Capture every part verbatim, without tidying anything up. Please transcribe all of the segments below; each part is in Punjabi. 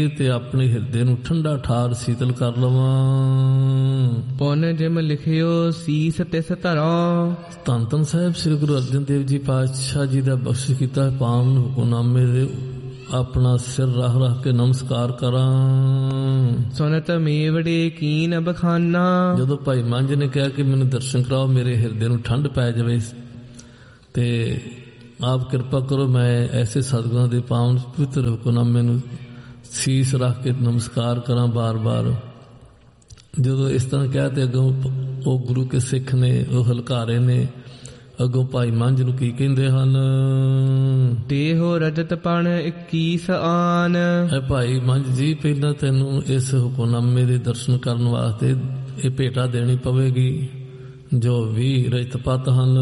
ਤੇ ਆਪਣੇ ਹਿਰਦੇ ਨੂੰ ਠੰਡਾ ਠਾਰ ਸੀਤਲ ਕਰ ਲਵਾਂ। ਪੁਨ ਜਿਮ ਲਿਖਿਓ ਸੀਸ ਤਿਸ ਧਰਾਂ। ਧੰਨ ਧੰਨ ਸਾਹਿਬ ਸ੍ਰੀ ਗੁਰੂ ਅਰਜਨ ਦੇਵ ਜੀ ਪਾਤਸ਼ਾਹ ਜੀ ਦਾ ਬਖਸ਼ ਕੀਤਾ ਪਾਵਨ ਹੁਕਮਨਾਮੇ ਦੇ ਆਪਣਾ ਸਿਰ ਰੱਖ ਰੱਖ ਕੇ ਨਮਸਕਾਰ ਕਰਾਂ। ਸੁਨਤ ਮੇਵੜੇ ਕੀਨ ਬਖਾਨਾ। ਜਦੋਂ ਭਾਈ ਮੰਝ ਨੇ ਕਿਹਾ ਕਿ ਮੈਨੂੰ ਦਰਸ਼ਨ ਕਰਾਓ, ਮੇਰੇ ਹਿਰਦੇ ਨੂੰ ਠੰਡ ਪੈ ਜਾਵੇ, ਤੇ ਆਪ ਕਿਰਪਾ ਕਰੋ ਮੈਂ ਐਸੇ ਸਤਿਗੁਰਾਂ ਦੇ ਪਾਵਨ ਪਵਿੱਤਰ ਹੁਕਮਨਾਮੇ ਨੂੰ ਸੀਸ ਰੱਖ ਕੇ ਨਮਸਕਾਰ ਕਰਾਂ ਬਾਰ ਬਾਰ। ਜਦੋਂ ਇਸ ਤਰ੍ਹਾਂ ਕਿਹਾ ਤੇ ਅੱਗੋਂ ਉਹ ਗੁਰੂ ਕੇ ਸਿੱਖ ਨੇ, ਉਹ ਹਲਕਾਰੇ ਨੇ, ਅੱਗੋਂ ਭਾਈ ਮੰਝ ਨੂੰ ਕੀ ਕਹਿੰਦੇ ਹਨ? ਦੇਹੋ ਰਜਤ ਪਣ ਇੱਕੀਸ ਆਨ। ਐ ਭਾਈ ਮੰਝ ਜੀ, ਪਹਿਲਾਂ ਤੈਨੂੰ ਇਸ ਹੁਕਮਨਾਮੇ ਦੇ ਦਰਸ਼ਨ ਕਰਨ ਵਾਸਤੇ ਇਹ ਭੇਟਾ ਦੇਣੀ ਪਵੇਗੀ ਜੋ ਵੀ ਰਜਤ ਪੱਤ ਹਨ।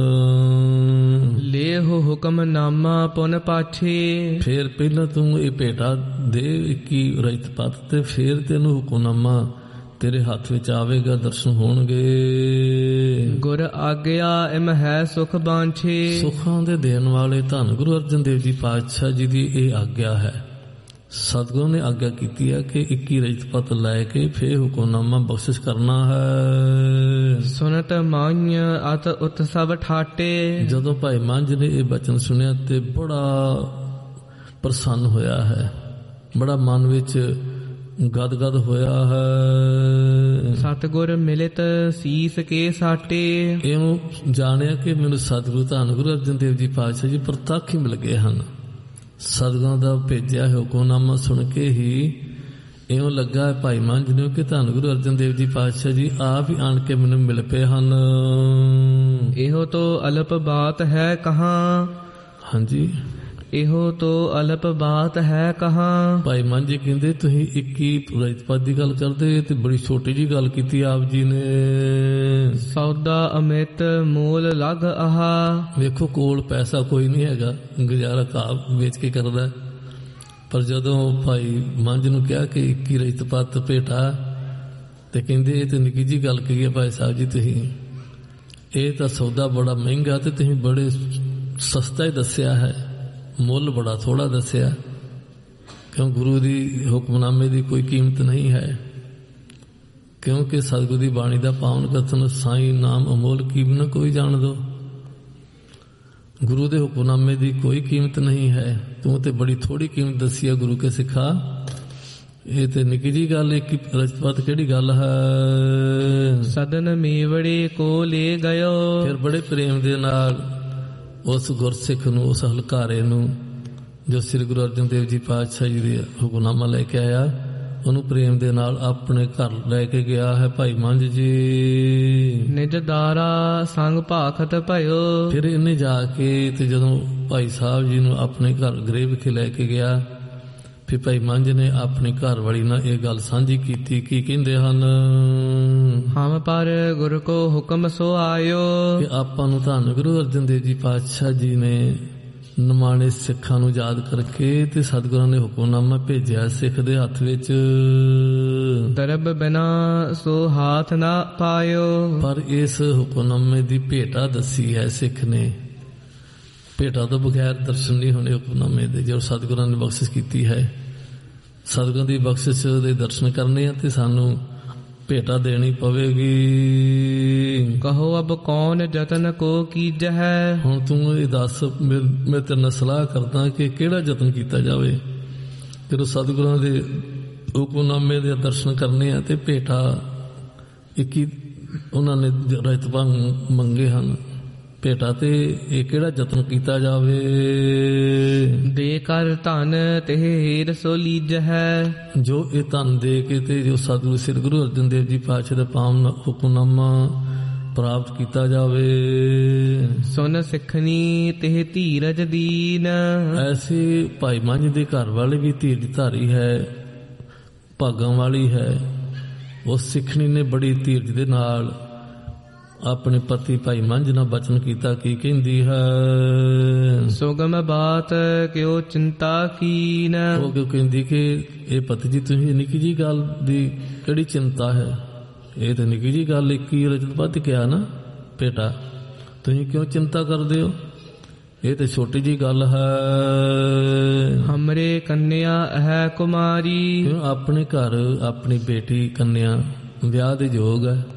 ਲੇਹੋ ਹੁਕਮਨਾਮਾ ਪੁਨ ਪਾਛੇ। ਫੇਰ ਪਹਿਲਾਂ ਤੂੰ ਇਹ ਭੇਟਾ ਦੇ ਇੱਕੀ ਰਜਤ ਪੱਤ, ਤੇ ਫੇਰ ਤੈਨੂੰ ਹੁਕਮਨਾਮਾ ਤੇਰੇ ਹੱਥ ਵਿੱਚ ਆਵੇਗਾ, ਦਰਸ਼ਨ ਹੋਣਗੇ। ਗੁਰ ਆਗਿਆ ਇਮ ਹੈ ਸੁਖ ਬਾਂਛੇ। ਸੁਖਾਂ ਦੇ ਦੇਣ ਵਾਲੇ ਧੰਨ ਗੁਰੂ ਅਰਜਨ ਦੇਵ ਜੀ ਪਾਤਸ਼ਾਹ ਜੀ ਦੀ ਇਹ ਆਗਿਆ ਹੈ। ਸਤਿਗੁਰੂ ਨੇ ਆਗਿਆ ਕੀਤੀ ਹੈ ਕਿ ਇੱਕੀ ਰਜਤ ਪੱਤ ਲੈ ਕੇ ਫੇਰ ਹੁਕਮਨਾਮਾ ਬਖਸ਼ਿਸ਼ ਕਰਨਾ ਹੈ। ਸੁਨਤ ਮਾਂਝ ਅਤ ਉਤਸਵ ਠਾਟੇ। ਜਦੋਂ ਭਾਈ ਮੰਝ ਨੇ ਇਹ ਬਚਨ ਸੁਣਿਆ ਤੇ ਬੜਾ ਪ੍ਰਸੰਨ ਹੋਇਆ ਹੈ, ਬੜਾ ਮਨ ਵਿੱਚ ਗਦ ਗਦ ਹੋਇਆ ਹੈ। ਸਤਿਗੁਰ ਮਿਲਿਤ ਸੀਸ ਕੇ ਸਾਟੇ। ਇਉਂ ਜਾਣਿਆ ਕਿ ਮੈਨੂੰ ਸਤਿਗੁਰੂ ਧੰਨ ਗੁਰੂ ਅਰਜਨ ਦੇਵ ਜੀ ਪਾਤਸ਼ਾਹ ਜੀ ਪ੍ਰਤੱਖ ਹੀ ਮਿਲ ਗਏ ਹਨ। ਸਤਿਗੁਰਾਂ ਦਾ ਭੇਜਿਆ ਹੁਕਮਨਾਮਾ ਸੁਣ ਕੇ ਹੀ ਇਉਂ ਲੱਗਾ ਭਾਈ ਮੰਝ ਨੂੰ ਕਿ ਧੰਨ ਗੁਰੂ ਅਰਜਨ ਦੇਵ ਜੀ ਪਾਤਸ਼ਾਹ ਜੀ ਆਪ ਹੀ ਆਣ ਕੇ ਮੈਨੂੰ ਮਿਲ ਪਏ ਹਨ। ਇਹੋ ਤੋਂ ਅਲਪ ਬਾਤ ਹੈ ਕਹਾਂ। ਹਾਂਜੀ, ਇਹੋ ਤੋਂ ਅਲਪ ਬਾਤ ਹੈ ਕਹਾਂ। ਭਾਈ ਮੰਝ ਜੀ ਕਹਿੰਦੇ ਤੁਸੀਂ ਇੱਕੀ ਰਜਤ ਪੱਤ ਦੀ ਗੱਲ ਕਰਦੇ ਤੇ ਬੜੀ ਛੋਟੀ ਜੀ ਗੱਲ ਕੀਤੀ ਆਪ ਜੀ ਨੇ। ਸੌਦਾ ਅਮਿਤ ਮੂਲ ਲਗ ਆਹਾ। ਵੇਖੋ ਕੋਲ ਪੈਸਾ ਕੋਈ ਨਹੀਂ ਹੈਗਾ, ਗੁਜ਼ਾਰਾ ਘਾਹ ਵੇਚ ਕੇ ਕਰਦਾ। ਪਰ ਜਦੋਂ ਭਾਈ ਮੰਝ ਨੂੰ ਕਿਹਾ ਕਿ ਇੱਕੀ ਰਜਤ ਪੱਤ ਭੇਟਾ, ਤੇ ਕਹਿੰਦੇ ਇਹ ਤੇ ਨਿੱਕੀ ਜੀ ਗੱਲ ਕਹੀ ਹੈ ਭਾਈ ਸਾਹਿਬ ਜੀ, ਤੁਸੀਂ ਇਹ ਤਾਂ ਸੌਦਾ ਬੜਾ ਮਹਿੰਗਾ ਤੇ ਤੁਸੀਂ ਬੜੇ ਸਸਤਾ ਹੀ ਦੱਸਿਆ ਹੈ, ਮੁੱਲ ਬੜਾ ਥੋੜਾ ਦੱਸਿਆ, ਕਿਉਂ ਗੁਰੂ ਦੀ ਹੁਕਮਨਾਮੇ ਦੀ ਕੋਈ ਕੀਮਤ ਨਹੀਂ ਹੈ। ਕਿਉਂਕਿ ਸਤਿਗੁਰੂ ਦੀ ਬਾਣੀ ਦਾ ਪਾਵਨ ਕਥਨ ਸਾਈਂ ਨਾਮ ਅਮੋਲ ਕੀਮਤ ਕੋਈ ਜਾਣ ਦੋ। ਗੁਰੂ ਦੇ ਹੁਕਮਨਾਮੇ ਦੀ ਕੋਈ ਕੀਮਤ ਨਹੀਂ ਹੈ, ਤੂੰ ਤੇ ਬੜੀ ਥੋੜੀ ਕੀਮਤ ਦੱਸੀ ਹੈ ਗੁਰੂ ਕੇ ਸਿੱਖਾ। ਇਹ ਤੇ ਨਿੱਕੀ ਜੀ ਗੱਲ, ਇੱਕ ਰਜਤ ਪੱਤ ਕਿਹੜੀ ਗੱਲ ਹੈ। ਸਦਨ ਮੇਵੜੇ ਕੋ ਲੈ ਗਇਓ। ਫਿਰ ਬੜੇ ਪ੍ਰੇਮ ਦੇ ਨਾਲ ਉਸ ਗੁਰਸਿੱਖ ਨੂੰ, ਉਸ ਹਲਕਾਰੇ ਨੂੰ ਜੋ ਸ੍ਰੀ ਗੁਰੂ ਅਰਜਨ ਦੇਵ ਜੀ ਪਾਤਸ਼ਾਹ ਜੀ ਦੇ ਹੁਕਮਨਾਮਾ ਲੈ ਕੇ ਆਇਆ, ਉਹਨੂੰ ਪ੍ਰੇਮ ਦੇ ਨਾਲ ਆਪਣੇ ਘਰ ਲੈ ਕੇ ਗਿਆ ਹੈ ਭਾਈ ਮੰਝ ਜੀ। ਨਿਜ ਦਾਰਾ ਸੰਗ ਭਾਖਤ ਭਇਓ। ਫਿਰ ਇਹਨੇ ਜਾ ਕੇ ਤੇ ਜਦੋਂ ਭਾਈ ਸਾਹਿਬ ਜੀ ਨੂੰ ਆਪਣੇ ਘਰ ਗ੍ਰਹਿ ਵਿਖੇ ਲੈ ਕੇ ਗਿਆ, ਫਿਰ ਭਾਈ ਮੰਝ ਨੇ ਆਪਣੀ ਘਰ ਵਾਲੀ ਨਾਲ ਇਹ ਗੱਲ ਸਾਂਝੀ ਕੀਤੀ। ਕੀ ਕਹਿੰਦੇ ਹਨ? ਹਮ ਪਰ ਗੁਰ ਕੋ ਹੁਕਮ ਸੋ ਆਇਓ। ਕਿ ਆਪਾਂ ਨੂੰ ਧੰਨ ਗੁਰੂ ਅਰਜਨ ਦੇਵ ਜੀ ਪਾਤਸ਼ਾਹ ਜੀ ਨੇ ਨਿਮਾਣੇ ਸਿੱਖਾਂ ਨੂੰ ਯਾਦ ਕਰਕੇ ਤੇ ਸਤਿਗੁਰਾਂ ਨੇ ਹੁਕਮਨਾਮਾ ਭੇਜਿਆ ਸਿੱਖ ਦੇ ਹੱਥ ਵਿੱਚ। ਦਰਬ ਬਿਨਾ ਸੋ ਹਾਥ ਨਾ ਪਾਇਓ। ਪਰ ਇਸ ਹੁਕਮਨਾਮੇ ਦੀ ਭੇਟਾ ਦੱਸੀ ਹੈ ਸਿੱਖ ਨੇ। ਭੇਟਾ ਤੋਂ ਬਗੈਰ ਦਰਸ਼ਨ ਨਹੀਂ ਹੋਣੇ ਹੁਕਮਨਾਮੇ ਦੇ, ਜੋ ਸਤਿਗੁਰਾਂ ਨੇ ਬਖਸ਼ਿਸ਼ ਕੀਤੀ ਹੈ। ਸਤਿਗੁਰਾਂ ਦੀ ਬਖਸ਼ਿਸ਼ ਦੇ ਦਰਸ਼ਨ ਕਰਨੇ ਆ ਤੇ ਸਾਨੂੰ ਭੇਟਾ ਦੇਣੀ ਪਵੇਗੀ। ਕਹੋ ਅਬ ਕੌਣ ਯਤਨ ਕੋ ਕੀਜਹਿ। ਹੁਣ ਤੂੰ ਇਹ ਦੱਸ, ਮੈਂ ਤੇਰੇ ਨਾਲ ਸਲਾਹ ਕਰਦਾ ਕਿ ਕਿਹੜਾ ਯਤਨ ਕੀਤਾ ਜਾਵੇ। ਜਦੋਂ ਸਤਿਗੁਰਾਂ ਦੇ ਹੁਕਮਨਾਮੇ ਦੇ ਦਰਸ਼ਨ ਕਰਨੇ ਆ ਤੇ ਭੇਟਾ ਇੱਕ ਹੀ ਉਹਨਾਂ ਨੇ ਰਜਤ ਪੱਤ ਮੰਗੇ ਹਨ। ਭੇਟਾ ਤੇ ਇਹ ਕਿਹੜਾ ਯਤਨ ਕੀਤਾ ਜਾਵੇ। ਦੇ ਕਰ ਧਨ ਤੇ ਹੀਰ ਸੋ ਲੀਜਹਿ। ਜੋ ਇਹ ਧਨ ਦੇ ਕੇ ਤੇ ਜੋ ਸਤਿਗੁਰੂ ਸ੍ਰੀ ਗੁਰੂ ਅਰਜਨ ਦੇਵ ਜੀ ਪਾਤਸ਼ਾਹ ਦਾ ਪਾਵਨ ਹੁਕਮਨਾਮਾ ਪ੍ਰਾਪਤ ਕੀਤਾ ਜਾਵੇ। ਸੁਨ ਸਿੱਖਣੀ ਤੇ ਧੀਰਜ ਦੀਨ। ਐਸੇ ਭਾਈ ਮੰਝ ਦੇ ਘਰ ਵਾਲੇ ਵੀ ਧੀਰਜ ਧਾਰੀ ਹੈ, ਭਾਗਾਂ ਵਾਲੀ ਹੈ। ਉਸ ਸਿੱਖਣੀ ਨੇ ਬੜੀ ਧੀਰਜ ਦੇ ਨਾਲ ਆਪਣੇ ਪਤੀ ਭਾਈ ਮੰਝ ਨਾਲ ਬਚਨ ਕੀਤਾ। ਕੀ ਕਹਿੰਦੀ ਹੈ? ਸੁਗਮ ਬਾਤ ਕਿਉ ਚਿੰਤਾ ਕੀਨ। ਉਹ ਕਿਉਂ ਕਹਿੰਦੀ ਕਿ ਇਹ ਪਤੀ ਜੀ ਤੁਸੀਂ ਨਿੱਕੀ ਜੀ ਗੱਲ ਦੀ ਕਿਹੜੀ ਚਿੰਤਾ ਹੈ। ਇਹ ਤਾਂ ਨਿੱਕੀ ਜੀ ਗੱਲ, ਇੱਕ ਹੀ ਰਜਤ ਪੱਤ ਕਿਹਾ ਨਾ ਭੇਟਾ, ਤੁਸੀਂ ਕਿਉਂ ਚਿੰਤਾ ਕਰਦੇ ਹੋ। ਇਹ ਤੇ ਛੋਟੀ ਜੀ ਗੱਲ ਹੈ। ਹਮਰੇ ਕੰਨਿਆ ਹੈ ਕੁਮਾਰੀ, ਕਿਉਂ ਆਪਣੇ ਘਰ ਆਪਣੀ ਬੇਟੀ ਕੰਨਿਆ ਵਿਆਹ ਦੇ ਯੋਗ ਹੈ।